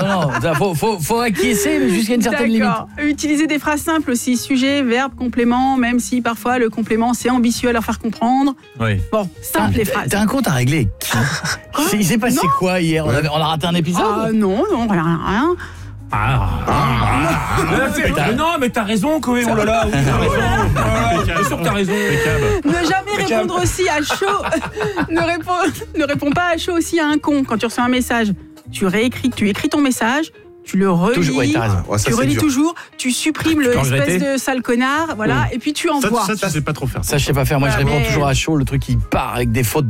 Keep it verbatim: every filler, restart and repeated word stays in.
non, non. Faut, faut, faut acquiescer, mais jusqu'à une certaine D'accord. limite. Utiliser des phrases simples aussi, sujet, verbe, complément, même si parfois le complément c'est ambitieux à leur faire comprendre. Oui. Bon, simple les phrases. T'as un compte à régler avec qui? Il s'est passé Non. quoi hier? On, avait, on a raté un épisode? Ah non, non, rien, rien. Ah, ah, ah, non, mais t'as raison, Koé. Oh là là, oui, t'as raison. Voilà, bien sûr que t'as raison. Ne jamais répondre aussi à chaud. ne, réponds, ne réponds pas à chaud aussi à un con quand tu reçois un message. Tu réécris, tu écris ton message, tu le relis, Toujours, ouais, t'as raison. Ouais, ça, tu c'est relis dur. toujours, tu supprimes le peux espèce regretter. de sale connard, voilà, et puis tu Ça, envoies. ça, tu sais pas trop faire. Ça, je sais pas faire. Moi, je Ouais, réponds mais- toujours à chaud. Le truc, il part avec des fautes